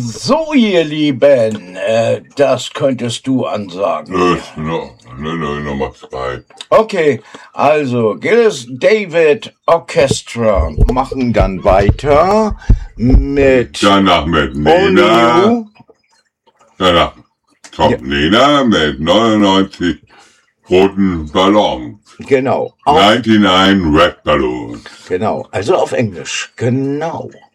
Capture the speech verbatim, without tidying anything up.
So, ihr Lieben, äh, das könntest du ansagen. Äh, no, no, no, Nummer zwei. Okay, also Gilles David Orchestra machen dann weiter mit Danach mit Only Nena. You. Danach kommt Ja. Nena mit neunundneunzig roten Ballons. Genau, auf, neunundneunzig Red Balloons. genau, also auf Englisch, genau.